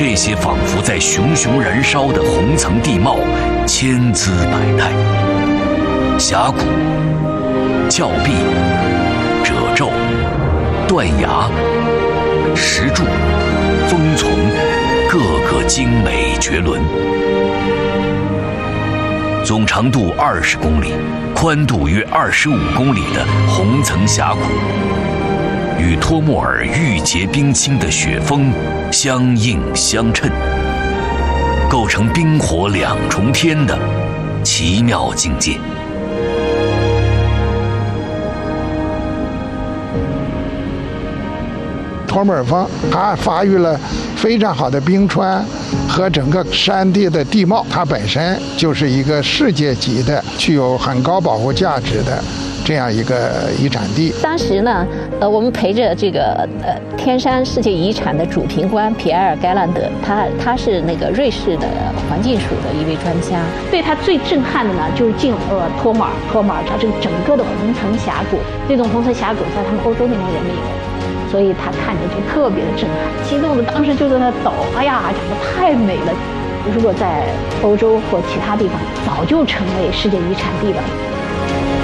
这些仿佛在熊熊燃烧的红层地貌，千姿百态。峡谷、峭壁、褶皱、断崖、石柱、峰丛，个个精美绝伦。总长度20公里，宽度约25公里的红层峡谷，与托莫尔玉洁冰清的雪峰相映相衬，构成冰火两重天的奇妙境界。 托莫尔峰它发育了非常好的冰川和整个山地的地貌，它本身就是一个世界级的、具有很高保护价值的这样一个遗产地。 当时呢，我们陪着这个天山世界遗产的主评官皮埃尔·盖兰德，他是那个瑞士的环境署的一位专家。对他最震撼的呢，就是进托莫尔它这个整个的红层峡谷，这种红层峡谷在他们欧洲那边也没有。所以他看着就特别的震撼，激动的当时就在那抖，哎呀，讲的太美了。如果在欧洲或其他地方，早就成为世界遗产地了。